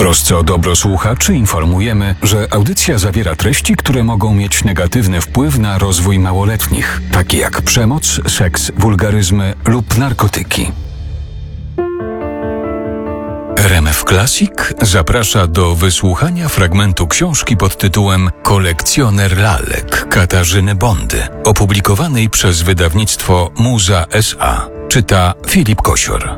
trosce o dobro słuchaczy informujemy, że audycja zawiera treści, które mogą mieć negatywny wpływ na rozwój małoletnich, takie jak przemoc, seks, wulgaryzmy lub narkotyki. RMF Classic zaprasza do wysłuchania fragmentu książki pod tytułem Kolekcjoner lalek Katarzyny Bondy, opublikowanej przez wydawnictwo Muza S.A. Czyta Filip Kosior.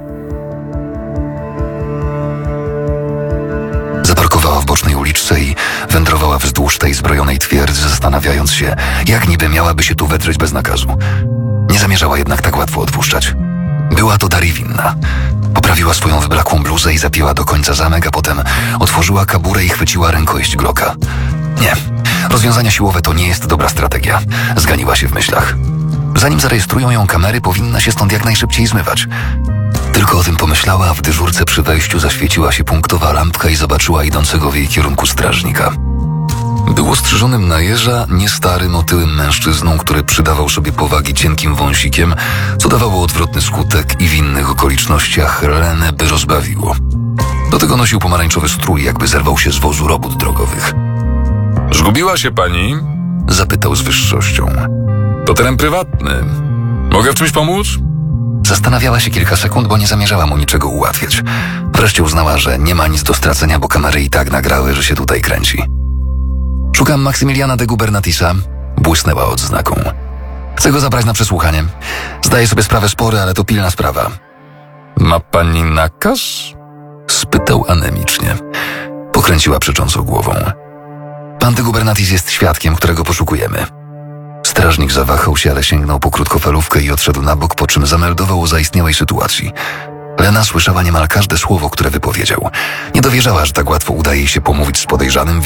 Zaparkowała w bocznej uliczce i wędrowała wzdłuż tej zbrojonej twierdzy, zastanawiając się, jak niby miałaby się tu wedrzeć bez nakazu. Nie zamierzała jednak tak łatwo odpuszczać. Była to Dari winna. Poprawiła swoją wyblakłą bluzę i zapięła do końca zamek, a potem otworzyła kaburę i chwyciła rękojeść Glocka. Nie, rozwiązania siłowe to nie jest dobra strategia. Zganiła się w myślach. Zanim zarejestrują ją kamery, powinna się stąd jak najszybciej zmywać. Tylko o tym pomyślała, a w dyżurce przy wejściu zaświeciła się punktowa lampka i zobaczyła idącego w jej kierunku strażnika. Był ostrzyżonym na jeża, nie starym, otyłym mężczyzną, który przydawał sobie powagi cienkim wąsikiem, co dawało odwrotny skutek i w innych okolicznościach Renę by rozbawiło. Do tego nosił pomarańczowy strój, jakby zerwał się z wozu robót drogowych. Zgubiła się pani? Zapytał z wyższością. To teren prywatny. Mogę w czymś pomóc? Zastanawiała się kilka sekund, bo nie zamierzała mu niczego ułatwiać. Wreszcie uznała, że nie ma nic do stracenia, bo kamery i tak nagrały, że się tutaj kręci. Szukam Maksymiliana de Gubernatisa. Błysnęła odznaką. Chcę go zabrać na przesłuchanie. Zdaję sobie sprawę spory, ale to pilna sprawa. Ma pani nakaz? Spytał anemicznie. Pokręciła przecząco głową. Pan de Gubernatis jest świadkiem, którego poszukujemy. Strażnik zawahał się, ale sięgnął po krótkofalówkę i odszedł na bok, po czym zameldował o zaistniałej sytuacji. Lena słyszała niemal każde słowo, które wypowiedział. Nie dowierzała, że tak łatwo udaje jej się pomówić z podejrzanym,